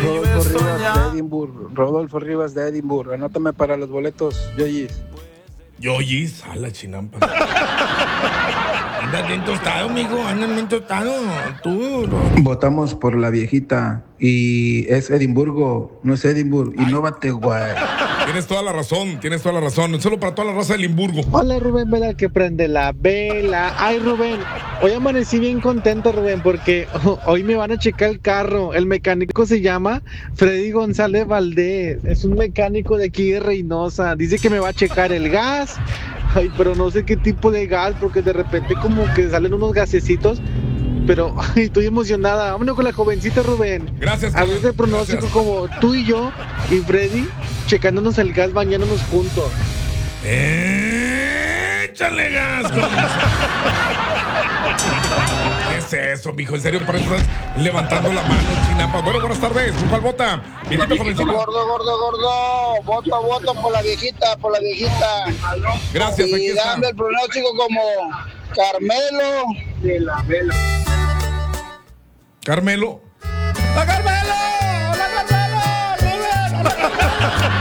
Rodolfo Rivas de Edimburgo. Anótame para los boletos, Yoyis. Yoyis, a la chinampa. Anda bien tostado, mijo, anda bien tostado. Tú. Votamos por la viejita y es Edimburgo, no es Edimburgo. Y no bate, güey. Tienes toda la razón. Solo para toda la raza de Limburgo. Hola, Rubén Vela, que prende la vela. Ay, Rubén, hoy amanecí bien contento, Rubén, porque hoy me van a checar el carro. El mecánico se llama Freddy González Valdés. Es un mecánico de aquí de Reynosa. Dice que me va a checar el gas. Ay, pero no sé qué tipo de gas, porque de repente como que salen unos gasecitos. Pero ay, estoy emocionada. Vámonos con la jovencita, Rubén. Gracias. A ver el pronóstico como tú y yo y Freddy checándonos el gas, bañándonos juntos. ¡Échale gas! ¿Qué es eso, mijo? En serio, por eso estás levantando la mano, chinampa. Bueno, buenas tardes. ¿Cuál vota? Gordo. Voto por la viejita. Gracias, aquí y está. dando el pronóstico como Carmelo de la Vela. Carmelo. ¡La Carmelo!